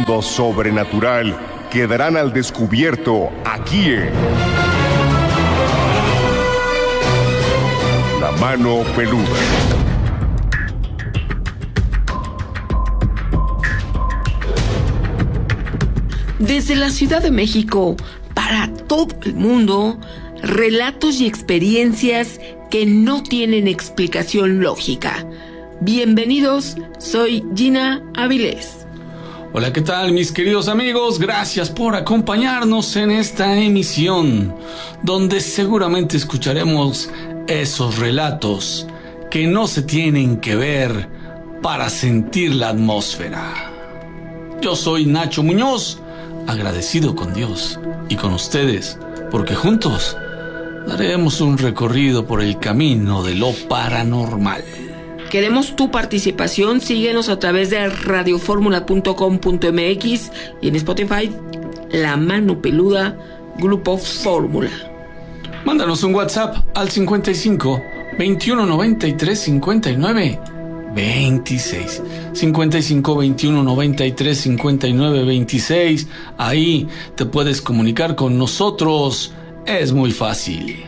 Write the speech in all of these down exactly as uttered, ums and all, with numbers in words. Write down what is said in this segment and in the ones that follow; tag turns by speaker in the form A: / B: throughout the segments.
A: mundo sobrenatural quedarán al descubierto aquí en La Mano Peluda.
B: Desde la Ciudad de México, para todo el mundo, relatos y experiencias que no tienen explicación lógica. Bienvenidos, soy Gina Avilés.
C: Hola, ¿qué tal, mis queridos amigos? Gracias por acompañarnos en esta emisión, donde seguramente escucharemos esos relatos que no se tienen que ver para sentir la atmósfera. Yo soy Nacho Muñoz, agradecido con Dios y con ustedes, porque juntos daremos un recorrido por el camino de lo paranormal.
B: Queremos tu participación. Síguenos a través de radio fórmula punto com punto m x y en Spotify, La Mano Peluda, Grupo Fórmula.
C: Mándanos un WhatsApp al cincuenta y cinco, veintiuno noventa y tres, cincuenta y nueve, veintiséis. cincuenta y cinco, veintiuno noventa y tres, cincuenta y nueve, veintiséis. Ahí te puedes comunicar con nosotros. Es muy fácil.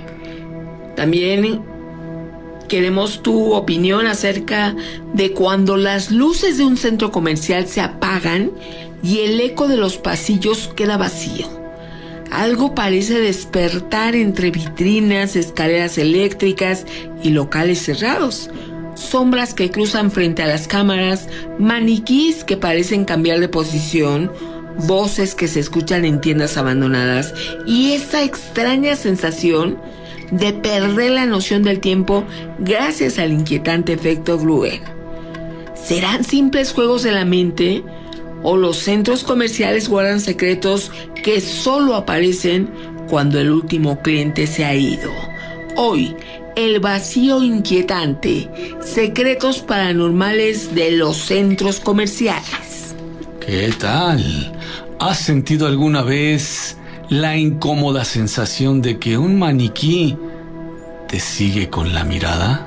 B: También queremos tu opinión acerca de cuando las luces de un centro comercial se apagan y el eco de los pasillos queda vacío. Algo parece despertar entre vitrinas, escaleras eléctricas y locales cerrados. Sombras que cruzan frente a las cámaras, maniquís que parecen cambiar de posición, voces que se escuchan en tiendas abandonadas y esa extraña sensación de perder la noción del tiempo gracias al inquietante efecto Gruen. ¿Serán simples juegos de la mente o los centros comerciales guardan secretos que solo aparecen cuando el último cliente se ha ido? Hoy, el vacío inquietante, secretos paranormales de los centros comerciales.
C: ¿Qué tal? ¿Has sentido alguna vez la incómoda sensación de que un maniquí te sigue con la mirada?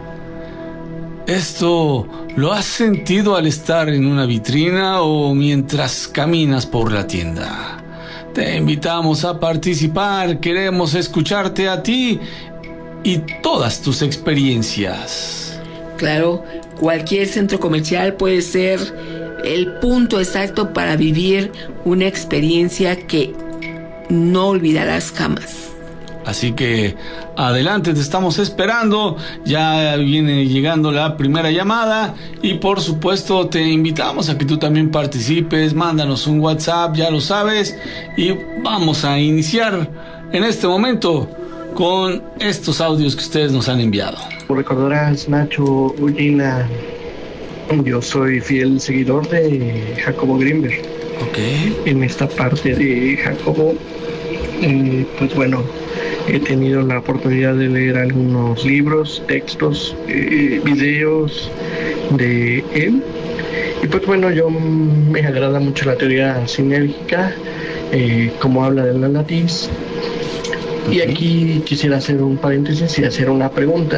C: ¿Esto lo has sentido al estar en una vitrina o mientras caminas por la tienda? Te invitamos a participar, queremos escucharte a ti y todas tus experiencias.
B: Claro, cualquier centro comercial puede ser el punto exacto para vivir una experiencia que no olvidarás jamás.
C: Así que adelante, te estamos esperando. Ya viene llegando la primera llamada y por supuesto te invitamos a que tú también participes. Mándanos un WhatsApp, ya lo sabes, y vamos a iniciar en este momento con estos audios que ustedes nos han enviado.
D: Recordarás, Nacho, Gina, yo soy fiel seguidor de Jacobo Greenberg.
C: Okay.
D: En esta parte de Jacobo, eh, pues bueno, he tenido la oportunidad de leer algunos libros, textos, eh, videos de él. Y pues bueno, yo me agrada mucho la teoría sinérgica, eh, como habla de la latiz. Okay. Y aquí quisiera hacer un paréntesis y hacer una pregunta.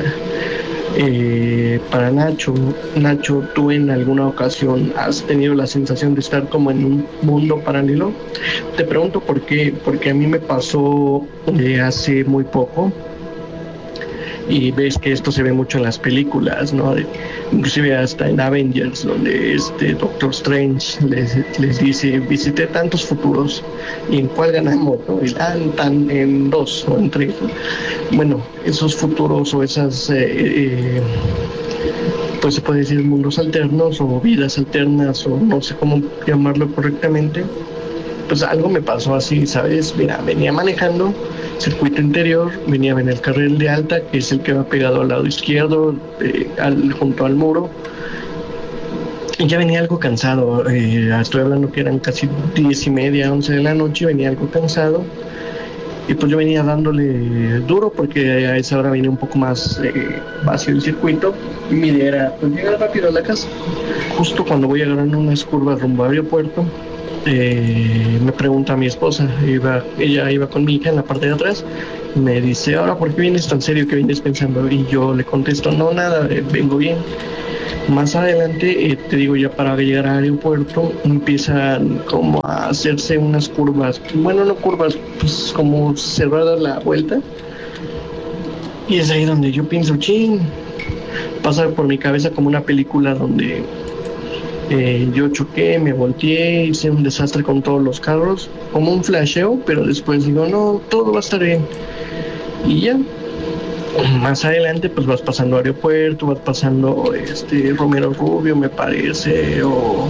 D: Eh, para Nacho, Nacho, ¿tú en alguna ocasión has tenido la sensación de estar como en un mundo paralelo? Te pregunto por qué, porque a mí me pasó de hace muy poco, y ves que esto se ve mucho en las películas, ¿no? De, inclusive hasta en Avengers, donde este Doctor Strange les, les dice, visité tantos futuros, ¿y en cuál ganamos? ¿No? Y tan, tan en dos o en tres. Bueno, esos futuros o esas, eh, eh, pues se puede decir mundos alternos o vidas alternas, o no sé cómo llamarlo correctamente. Pues algo me pasó así, ¿sabes? Mira, venía manejando circuito interior, venía en el carril de alta, que es el que va pegado al lado izquierdo, eh, al, junto al muro. Y ya venía algo cansado, eh, estoy hablando que eran casi diez y media, once de la noche, venía algo cansado. Y pues yo venía dándole duro porque a esa hora venía un poco más eh, vacío el circuito. Y mi idea era pues llegar rápido a la casa. Justo cuando voy agarrando unas curvas rumbo a aeropuerto, eh, me pregunta a mi esposa, iba, ella iba con mi hija en la parte de atrás, me dice, ahora, ¿por qué vienes tan serio? ¿Qué vienes pensando? Y yo le contesto, no, nada, eh, vengo bien. Más adelante, eh, te digo, ya para llegar al aeropuerto, empiezan como a hacerse unas curvas, bueno, no curvas, pues como cerrada la vuelta. Y es ahí donde yo pienso, ching, pasa por mi cabeza como una película donde eh, yo choqué, me volteé, hice un desastre con todos los carros, como un flasheo, pero después digo, no, todo va a estar bien. Y ya. Más adelante pues vas pasando aeropuerto, vas pasando este Romero Rubio, me parece, o,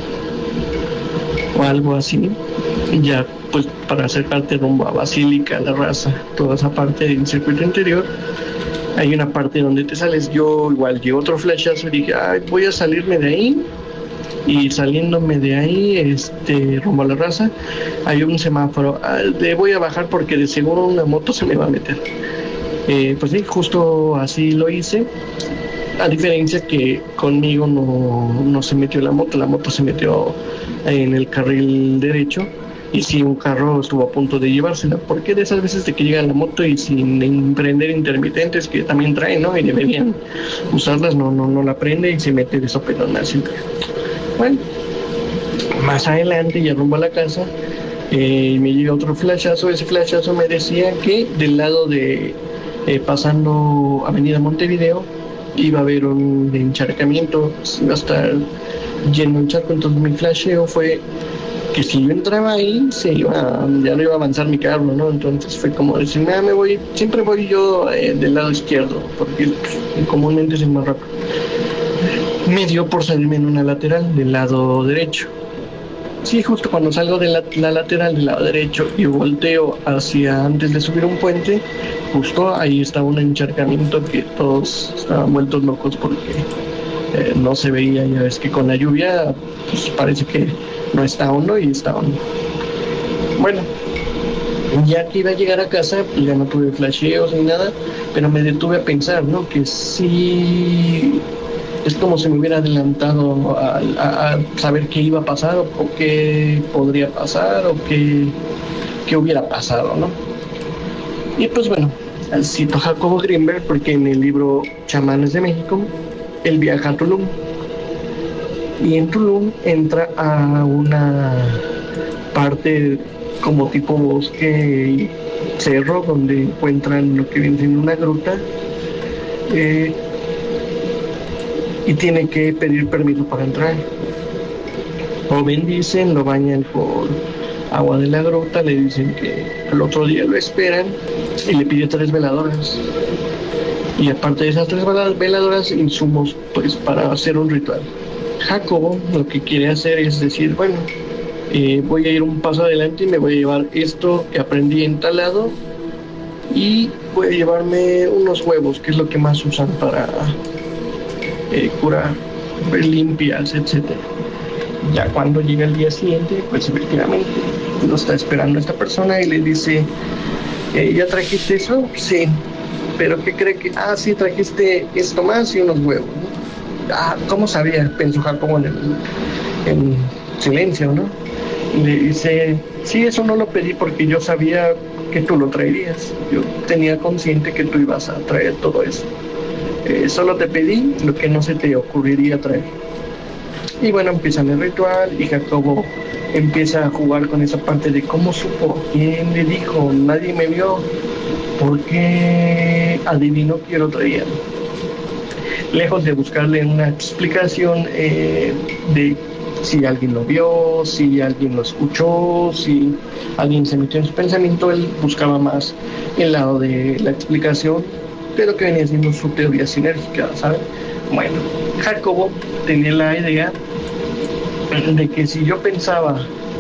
D: o algo así. Y ya pues para acercarte rumbo a Basílica, La Raza, toda esa parte del circuito interior, hay una parte donde te sales. Yo igual llevo otro flashazo y dije, ay, voy a salirme de ahí. Y saliéndome de ahí, este, rumbo a La Raza, hay un semáforo. Ah, le voy a bajar porque de seguro una moto se me va a meter. Eh, pues sí, justo así lo hice, a diferencia que conmigo no, no se metió la moto, la moto se metió en el carril derecho y sí, un carro estuvo a punto de llevársela, porque de esas veces de que llega la moto y sin emprender intermitentes que también trae, ¿no? Y deberían usarlas, no, no, no la prende y se mete de sopetón así. Bueno, más adelante ya rumbo a la casa, eh, me llega otro flashazo. Ese flashazo me decía que del lado de Eh, pasando Avenida Montevideo iba a haber un encharcamiento, iba a estar lleno el charco. Entonces mi flasheo fue que si yo entraba ahí se iba, ya no iba a avanzar mi carro, ¿no? Entonces fue como decir, ah, me voy, siempre voy yo eh, del lado izquierdo porque pues, comúnmente es el más rápido. Me dio por salirme en una lateral del lado derecho. Sí, justo cuando salgo de la, la lateral del lado derecho y volteo hacia antes de subir un puente, justo ahí estaba un encharcamiento que todos estaban vueltos locos porque eh, no se veía. Ya ves que con la lluvia pues parece que no está hondo y está hondo. Bueno, ya que iba a llegar a casa, pues ya no tuve flasheos ni nada, pero me detuve a pensar, ¿no? Que sí, es como si me hubiera adelantado a, a, a saber qué iba a pasar o, o qué podría pasar o qué, qué hubiera pasado, ¿no? Y pues bueno, cito a Jacobo Greenberg porque en el libro Chamanes de México, él viaja a Tulum. Y en Tulum entra a una parte como tipo bosque y cerro donde encuentran lo que viene siendo una gruta. Eh, y tiene que pedir permiso para entrar. Lo bendicen, lo bañan por agua de la gruta, le dicen que al otro día lo esperan y le pide tres veladoras. Y aparte de esas tres veladoras, insumos pues para hacer un ritual. Jacobo lo que quiere hacer es decir, bueno, eh, voy a ir un paso adelante y me voy a llevar esto que aprendí en tal lado y voy a llevarme unos huevos, que es lo que más usan para Eh, curar, limpias, etcétera. Ya cuando llega el día siguiente, pues efectivamente lo está esperando esta persona y le dice, eh, ¿ya trajiste eso? Sí. ¿Pero qué cree que? Ah, sí, trajiste esto más y unos huevos, ¿no? Ah, ¿cómo sabía? Pensó Jacobo en, el, en silencio, ¿no? Y le dice, sí, eso no lo pedí porque yo sabía que tú lo traerías. Yo tenía consciente que tú ibas a traer todo eso. Eh, solo te pedí lo que no se te ocurriría traer. Y bueno, empiezan el ritual y Jacobo empieza a jugar con esa parte de cómo supo, quién le dijo, nadie me vio, porque adivinó que yo lo traía. Lejos de buscarle una explicación eh, de si alguien lo vio, si alguien lo escuchó, si alguien se metió en su pensamiento, él buscaba más el lado de la explicación, pero que venía siendo su teoría sinérgica, ¿sabes? Bueno, Jacobo tenía la idea de que si yo pensaba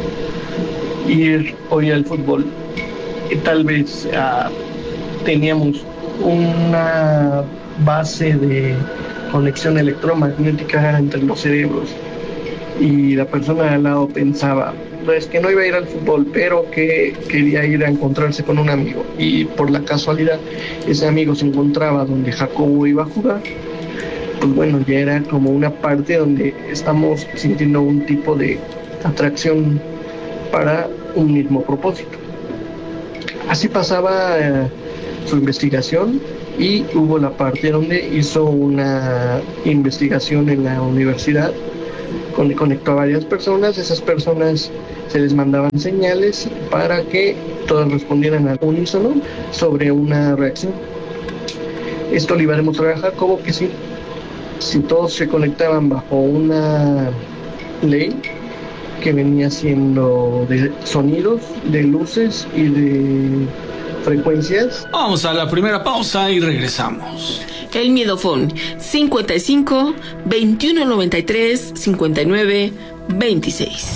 D: ir hoy al fútbol, y tal vez uh, teníamos una base de conexión electromagnética entre los cerebros, y la persona de al lado pensaba, pues que no iba a ir al fútbol, pero que quería ir a encontrarse con un amigo, y por la casualidad ese amigo se encontraba donde Jacobo iba a jugar, pues bueno, ya era como una parte donde estamos sintiendo un tipo de atracción para un mismo propósito. Así pasaba eh, su investigación, y hubo la parte donde hizo una investigación en la universidad, donde conectó a varias personas. Esas personas se les mandaban señales para que todas respondieran al unísono sobre una reacción. Esto lo ibaremos a trabajar como que sí, si todos se conectaban bajo una ley que venía siendo de sonidos, de luces y de frecuencias.
C: Vamos a la primera pausa y regresamos.
B: El Miedofón cincuenta y cinco, veintiuno noventa y tres, cincuenta y nueve, veintiséis.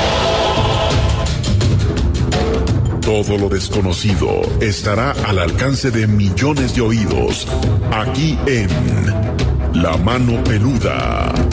E: Todo lo desconocido estará al alcance de millones de oídos, aquí en La Mano Peluda.